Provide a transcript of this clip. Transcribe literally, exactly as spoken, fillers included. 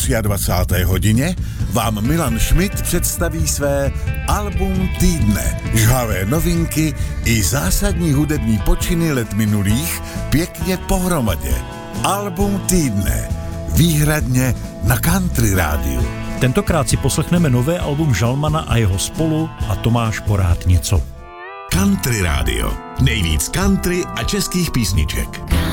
dvacáté třetí hodině vám Milan Schmidt představí své album týdne. Žhavé novinky i zásadní hudební počiny let minulých pěkně pohromadě. Album týdne. Výhradně na Country rádiu. Tentokrát si poslechneme nové album Žalmana a jeho spolu a Tomáš Porád něco. Country rádio. Nejvíc country a českých písniček.